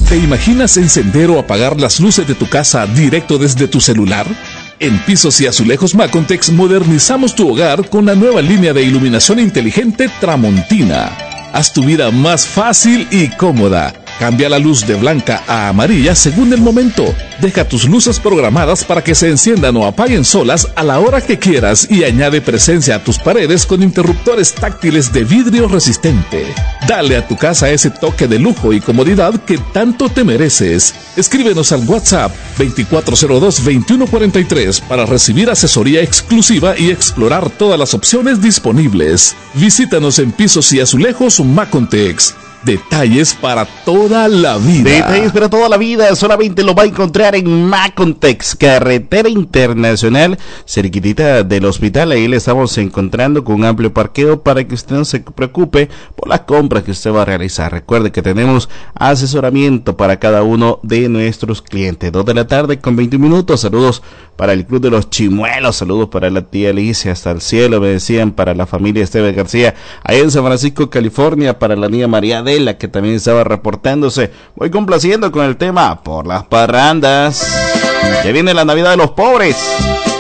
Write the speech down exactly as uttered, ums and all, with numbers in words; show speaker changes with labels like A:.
A: ¿Te imaginas encender o apagar las luces de tu casa directo desde tu celular? En Pisos y Azulejos Macontex modernizamos tu hogar con la nueva línea de iluminación inteligente Tramontina. Haz tu vida más fácil y cómoda. Cambia la luz de blanca a amarilla según el momento. Deja tus luces programadas para que se enciendan o apaguen solas a la hora que quieras y añade presencia a tus paredes con interruptores táctiles de vidrio resistente. Dale a tu casa ese toque de lujo y comodidad que tanto te mereces. Escríbenos al WhatsApp veinticuatro cero dos, veintiuno cuarenta y tres para recibir asesoría exclusiva y explorar todas las opciones disponibles. Visítanos en Pisos y Azulejos Macontex. Detalles para toda la vida.
B: Detalles para toda la vida. Solamente lo va a encontrar en Macontex, carretera internacional, cerquitita del hospital. Ahí le estamos encontrando con un amplio parqueo para que usted no se preocupe por las compras que usted va a realizar. Recuerde que tenemos asesoramiento para cada uno de nuestros clientes. Dos de la tarde con veinte minutos. Saludos para el Club de los Chimuelos. Saludos para la tía Alicia hasta el cielo, me decían, para la familia Esteban García, ahí en San Francisco, California, para la niña María Adela, que también estaba reportándose. Voy complaciendo con el tema Por las Parrandas. Ya viene la Navidad de los pobres.